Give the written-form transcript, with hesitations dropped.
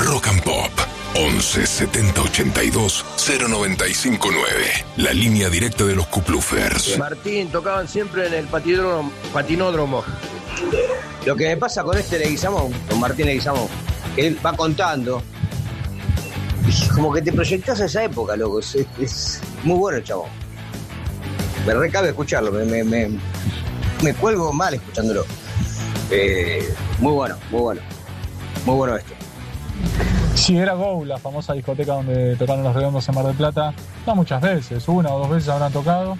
Rock and Pop 11 70 82 0959. La línea directa de los Kuplufers. Martín, tocaban siempre en el patinódromo. Lo que me pasa con Leguizamón, con Martín Leguizamón, que él va contando, y como que te proyectás a esa época, loco. Es muy bueno el chabón. Me recabe escucharlo, me cuelgo mal escuchándolo. Muy bueno esto. Sí, era Go, la famosa discoteca donde tocaron Los Redondos en Mar del Plata. No muchas veces, una o dos veces habrán tocado.